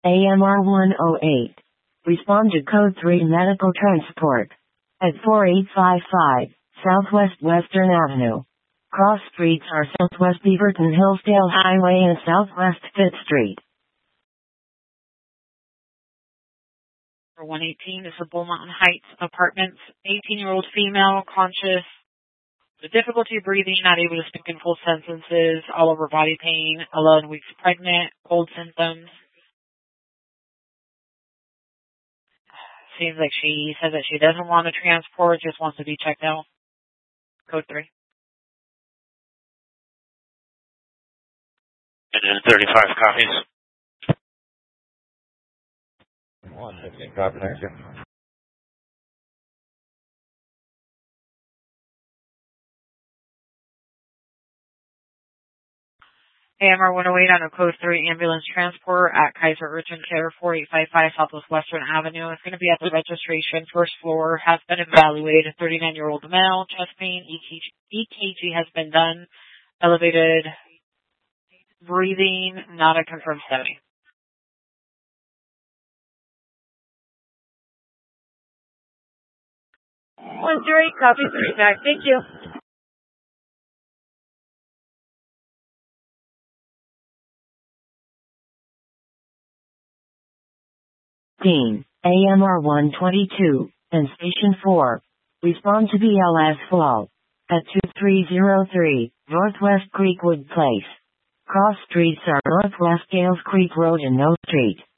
AMR 108. Respond to code 3 medical transport. At 4855 Southwest Western Avenue. Cross streets are Southwest Beaverton Hillsdale Highway and Southwest 5th Street. 118 is the Bull Mountain Heights Apartments. 18-year-old female, conscious, with difficulty breathing, not able to speak in full sentences, all over body pain, 11 weeks pregnant, cold symptoms. Seems like she says that she doesn't want to transport, just wants to be checked out. Code 3. And then 35 copies. 115 copy, thank you. AMR 108 on a code 3 ambulance transport at Kaiser Urgent Care 4855 Southwest Western Avenue. It's going to be at the registration, first floor, has been evaluated, 39-year-old male, chest pain, EKG has been done, elevated breathing, not a confirmed STEMI. One three, copy 3 back. Thank you. Dean, AMR 122, and Station 4. Respond to BLS Flow. At 2303 Northwest Creekwood Place. Cross streets are Northwest Gales Creek Road and No Street.